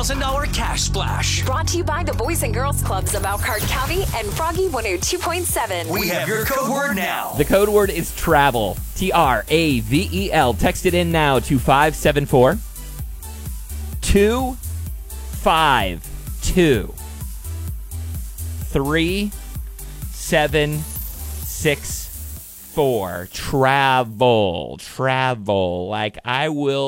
$1,000 cash splash. Brought to you by the Boys and Girls Clubs of Elkhart County and Froggy 102.7. We have your code word now. The code word is travel. TRAVEL. Text it in now to 574 252 3764. Travel. Like I will